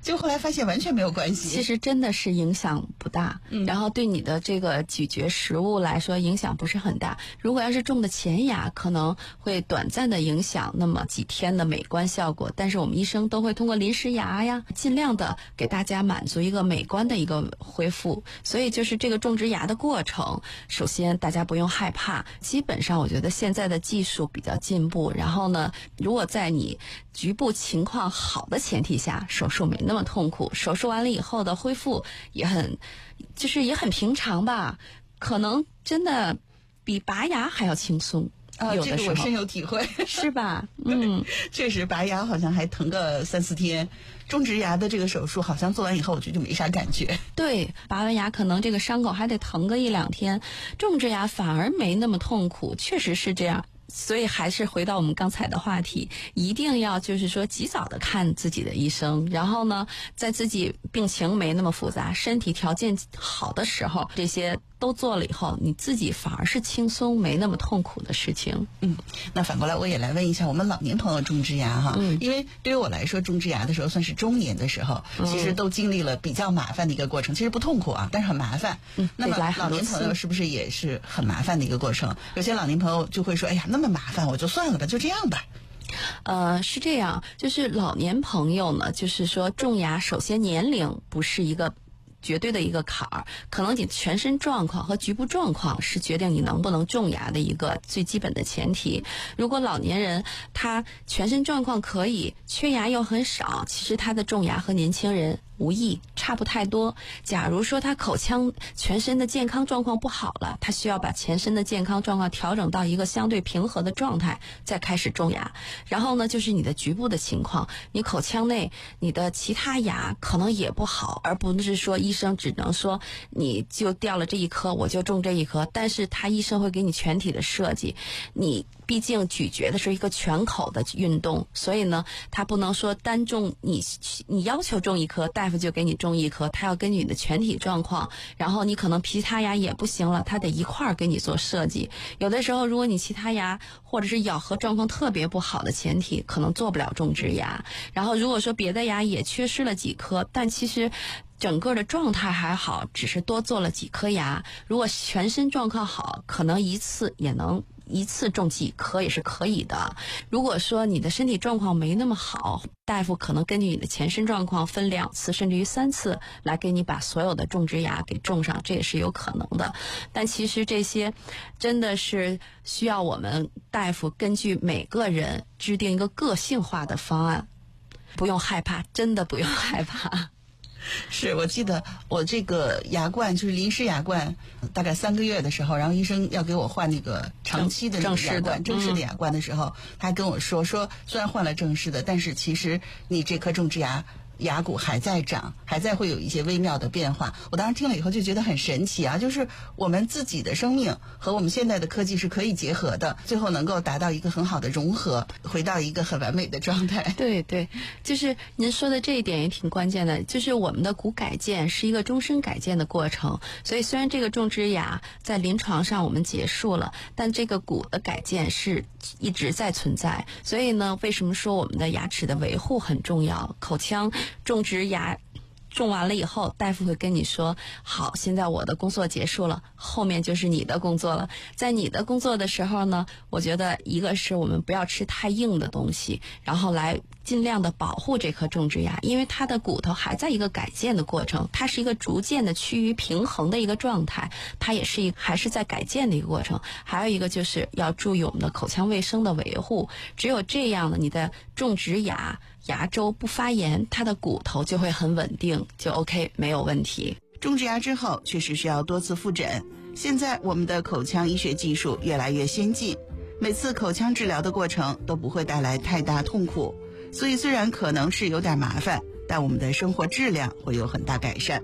就后来发现完全没有关系。 其实真的是影响不大，然后对你的这个咀嚼食物来说影响不是很大。如果要是种的前牙，可能会短暂的影响那么几天的美观效果，但是我们医生都会通过临时牙呀，尽量的给大家满足一个美观的一个恢复。所以就是这个种植牙的过程，首先大家不用害怕，基本上我觉得现在的技术比较进步，然后呢，如果在你局部情况好的前提下，手术没那么痛苦，手术完了以后的恢复也很平常吧，可能真的比拔牙还要轻松。有的时候这个我深有体会， 是吧？ 确实拔牙好像还疼个3-4天，种植牙的这个手术好像做完以后我觉得就没啥感觉。 对，拔完牙可能这个伤口还得疼个1-2天，种植牙反而没那么痛苦，确实是这样。所以还是回到我们刚才的话题，一定要就是说及早的看自己的医生，然后呢，在自己病情没那么复杂、身体条件好的时候，这些都做了以后，你自己反而是轻松没那么痛苦的事情。 那反过来我也来问一下我们老年朋友种植牙哈，因为对于我来说种植牙的时候算是中年的时候，其实都经历了比较麻烦的一个过程，其实不痛苦啊，但是很麻烦。那么老年朋友是不是也是很麻烦的一个过程？有些老年朋友就会说，哎呀那么麻烦，我就算了吧，就这样吧。 是这样，就是老年朋友呢，就是说种牙，首先年龄不是一个绝对的一个坎儿，可能你全身状况和局部状况是决定你能不能种牙的一个最基本的前提。如果老年人他全身状况可以，缺牙又很少，其实他的种牙和年轻人无异，差不太多。假如说他口腔全身的健康状况不好了，他需要把全身的健康状况调整到一个相对平和的状态，再开始种牙。然后呢，就是你的局部的情况，你口腔内你的其他牙可能也不好，而不是说医生只能说你就掉了这一颗我就种这一颗，但是他医生会给你全体的设计。你毕竟咀嚼的是一个全口的运动，所以呢，他不能说单种你要求种一颗，大夫就给你种一颗，他要根据你的全体状况，然后你可能其他牙也不行了，他得一块儿给你做设计。有的时候如果你其他牙或者是咬合状况特别不好的前提，可能做不了种植牙。然后如果说别的牙也缺失了几颗，但其实整个的状态还好，只是多做了几颗牙，如果全身状况好，可能一次种几颗也是可以的。如果说你的身体状况没那么好，大夫可能根据你的全身状况分2次甚至于3次来给你把所有的种植牙给种上，这也是有可能的。但其实这些真的是需要我们大夫根据每个人制定一个个性化的方案，不用害怕，真的不用害怕。 是，我记得我这个牙冠就是临时牙冠，大概3个月的时候，然后医生要给我换那个长期的那个牙冠，正式的牙冠的时候，他还跟我说虽然换了正式的，但是其实你这颗种植牙骨还在长，还在会有一些微妙的变化。我当时听了以后就觉得很神奇啊，就是我们自己的生命和我们现在的科技是可以结合的，最后能够达到一个很好的融合，回到一个很完美的状态。 对对，就是您说的这一点也挺关键的，就是我们的骨改建是一个终身改建的过程，所以虽然这个种植牙在临床上我们结束了，但这个骨的改建是一直在存在。所以呢，为什么说我们的牙齿的维护很重要？口腔种植牙种完了以后，大夫会跟你说，好，现在我的工作结束了，后面就是你的工作了。在你的工作的时候呢，我觉得一个是我们不要吃太硬的东西，然后来尽量的保护这颗种植牙，因为它的骨头还在一个改建的过程，它是一个逐渐的趋于平衡的一个状态，它也是还是在改建的一个过程。还有一个就是要注意我们的口腔卫生的维护，只有这样呢，你的种植牙周不发炎，它的骨头就会很稳定，就 OK， 没有问题。 种植牙之后确实需要多次复诊，现在我们的口腔医学技术越来越先进，每次口腔治疗的过程都不会带来太大痛苦，所以虽然可能是有点麻烦，但我们的生活质量会有很大改善。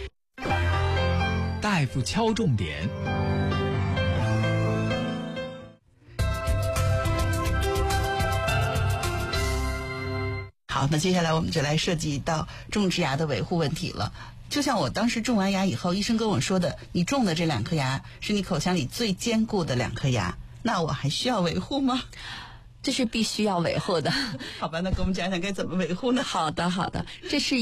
大夫敲重点。 好，那接下来我们就来涉及到种植牙的维护问题了。就像我当时种完牙以后，医生跟我说的，你种的这2颗牙是你口腔里最坚固的2颗牙，那我还需要维护吗？ 这是必须要维护的。 好吧，那给我们讲讲该怎么维护呢？ 好的，这是